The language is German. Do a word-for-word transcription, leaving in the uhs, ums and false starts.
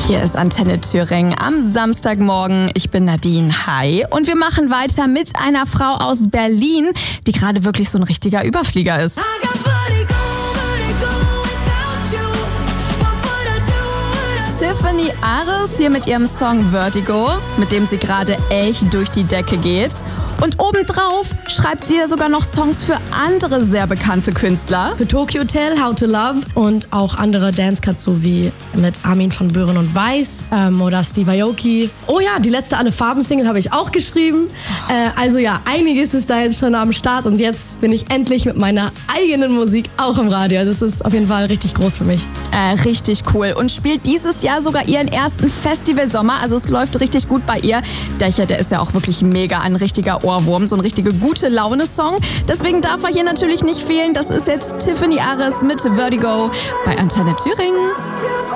Hier ist Antenne Thüringen am Samstagmorgen. Ich bin Nadine. Hi. Und wir machen weiter mit einer Frau aus Berlin, die gerade wirklich so ein richtiger Überflieger ist. Tiffany Ares hier mit ihrem Song Vertigo, mit dem sie gerade echt durch die Decke geht. Und obendrauf schreibt sie ja sogar noch Songs für andere sehr bekannte Künstler. Für Tokyo Hotel, How to Love und auch andere Dance-Cuts, so wie mit Armin von Buuren und Weiß ähm, oder Steve Aoki. Oh ja, die letzte Alle Farben-Single habe ich auch geschrieben. Äh, also ja, einiges ist da jetzt schon am Start und jetzt bin ich endlich mit meiner eigenen Musik auch im Radio. Also es ist auf jeden Fall richtig groß für mich. Äh, richtig cool. Und spielt dieses Jahr sogar ihren ersten Festivalsommer. Also es läuft richtig gut bei ihr. Dächer, der ist ja auch wirklich mega ein richtiger Ohrwurm, so ein richtige gute Laune-Song. Deswegen darf er hier natürlich nicht fehlen. Das ist jetzt Tiffany Ares mit Vertigo bei Antenne Thüringen.